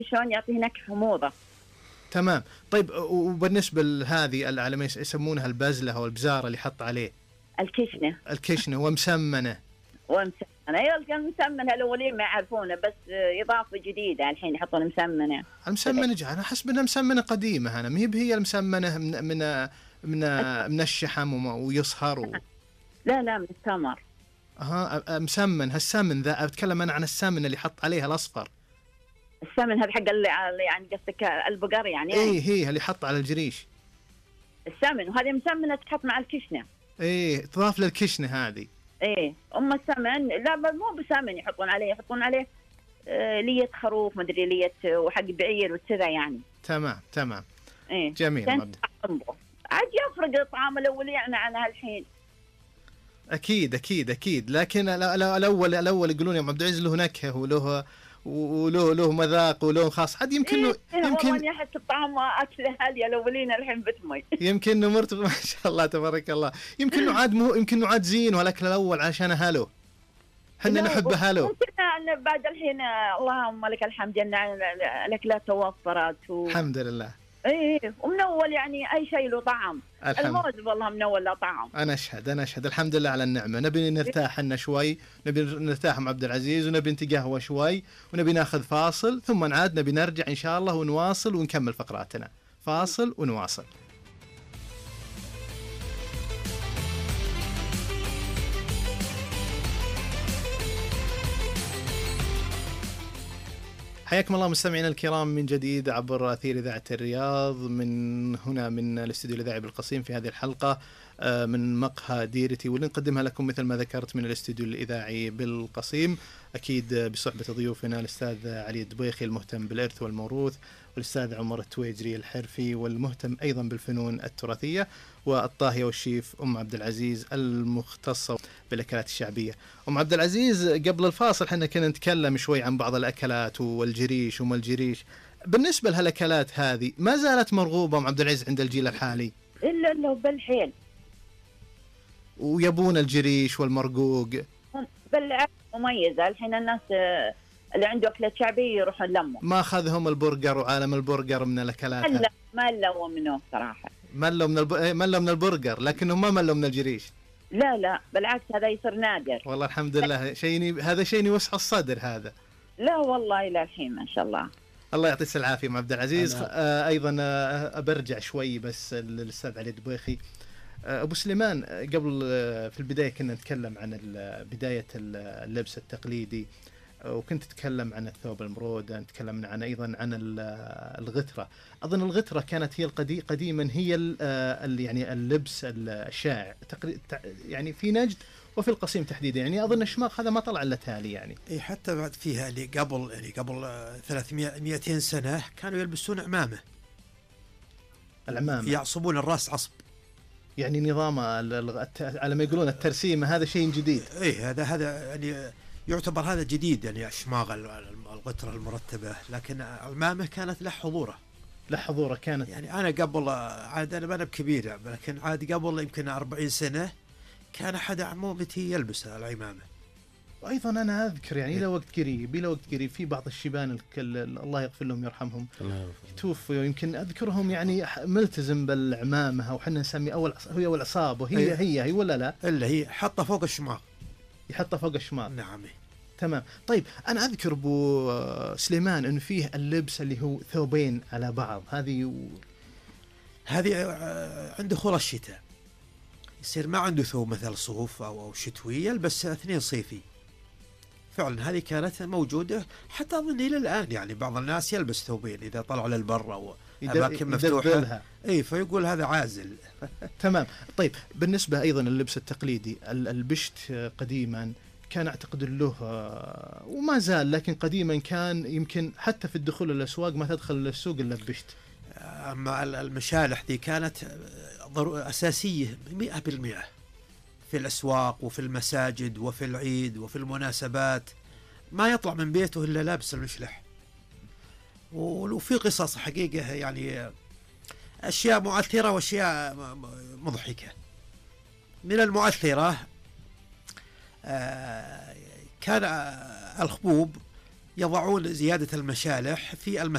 شلون يعطيه نكهة موضة. تمام. طيب وبالنسبة لهذه العلمية يسمونها البزلة أو البزارة اللي حط عليه الكشنة ومسمنة. ايوه كان مسمنة الاولين ما يعرفونه، بس اضافه جديده الحين يحطون مسمنه. المسمنه انا حسب انها مسمنه قديمه، انا ما هي المسمنه من الشحم ويصهر لا من التمر. مسمن. هالسمن ذا اتكلم انا عن السمن اللي حط عليها الاصفر. السمن هذا حق يعني قصدك البقر يعني. هي اللي حط على الجريش السمن، وهذه مسمنه تحط مع الكشنه. تضاف للكشنه هذه. أم السمن لا مو بسمن يحطون عليه لية خروف مدري لية وحق بعير وكذا يعني. تمام. جميل. عاد يفرق الطعام الأولي عن هالحين. أكيد لكن الأول يقولون يا عبد العزيز له نكهة وله مذاق وله خاص. عاد يمكن والله يحس الطعام أكله هاليا الأولين الحين بتمي. يمكن مرتب ما شاء الله تبارك الله. يمكن عاد زين والأكل الأول عشان هالو حنا نحب هالو. ممكن بعد الحين اللهم لك الحمد لله الأكلات توفرت الحمد لله. ومن أول يعني أي شيء له طعم. الموز والله من أول له طعم. أنا أشهد الحمد لله على النعمة. نبي نرتاح لنا شوي، نبي نرتاح مع عبد العزيز، ونبي نتقهوى شوي، ونبي ناخذ فاصل، ثم نعاد نبي نرجع إن شاء الله ونواصل ونكمل فقراتنا. فاصل ونواصل. حياكم الله مستمعينا الكرام من جديد عبر أثير إذاعة الرياض، من هنا من الاستوديو الإذاعي بالقصيم في هذه الحلقة من مقهى ديرتي، واللي نقدمها لكم مثل ما ذكرت من الاستوديو الإذاعي بالقصيم، أكيد بصحبة ضيوفنا الأستاذ علي الدبيخي المهتم بالإرث والموروث، والأستاذ عمر التويجري الحرفي والمهتم أيضا بالفنون التراثية، والطاهية والشيف أم عبد العزيز المختصة بالأكلات الشعبية. أم عبد العزيز قبل الفاصل حنا كنا نتكلم شوي عن بعض الأكلات والجريش وما الجريش. بالنسبة لهالأكلات هذه ما زالت مرغوبة أم عبد العزيز عند الجيل الحالي؟ إلا بالحيل. ويبون الجريش والمرقوق بالعكس مميزة. الحين الناس اللي عنده أكلة شعبية يروحون لمه. ما أخذهم البرجر وعالم البرجر من الأكلات؟ لا ما لوا منه صراحة. ملوا من البرجر، لكنهم ما ملوا من الجريش. لا بالعكس هذا يصير نادر. والله الحمد لله هذا شيء يوسع الصدر هذا. لا والله إلى الحين ما شاء الله. الله يعطيك العافية مع عبد العزيز. أيضا أبرجع شوي بس للأستاذ علي الدبيخي. أبو سليمان، قبل في البداية كنا نتكلم عن بداية اللبس التقليدي، وكنت تتكلم عن الثوب المرودة، نتكلم عن أيضا عن الغترة. أظن الغترة كانت هي قديما هي يعني اللبس الشائع يعني في نجد وفي القصيم تحديدا. يعني أظن الشماغ هذا ما طلع إلا تالي يعني. حتى بعد فيها اللي قبل 300-200 سنة كانوا يلبسون عمامة. العمامة يعصبون الرأس عصب، يعني نظام على ما يقولون الترسيمة. هذا شيء جديد. هذا يعني يعتبر هذا جديد، يعني أشماغ الغترة المرتبة، لكن العمامة كانت له حضورة كانت. يعني أنا قبل عاد أنا ما بكبير، لكن عاد قبل يمكن 40 سنة كان أحد عمومتي يلبس العمامة. وأيضا أنا أذكر يعني إلى وقت قريب في بعض الشبان الله يغفر لهم يرحمهم توفوا، يمكن أذكرهم يعني ملتزم بالعمامة، أو حنا نسمي هي والعصابة هي ولا لا؟ إلا هي حطها فوق الشماغ. يحطها فوق الشماغ. نعم. تمام. طيب أنا أذكر أبو سليمان أنه فيه اللبس اللي هو ثوبين على بعض. هذه عند دخول الشتاء يصير ما عنده ثوب مثل صوف أو شتوي، يلبس 2 صيفي. فعلا هذه كانت موجودة حتى أظن إلى الآن، يعني بعض الناس يلبس ثوبين إذا طلعوا للبر أو أماكن مفتوحة. فيقول هذا عازل. تمام. طيب بالنسبة أيضا اللبس التقليدي، البشت قديما كان أعتقد له وما زال، لكن قديما كان يمكن حتى في الدخول الأسواق ما تدخل السوق إلا ببشت. أما المشالح دي كانت أساسية 100% في الأسواق وفي المساجد وفي العيد وفي المناسبات. ما يطلع من بيته إلا لابس المشلح. وفي قصص حقيقة يعني أشياء مؤثرة وأشياء مضحكة. من المؤثرة كان الخبوب يضعون زيادة المشالح في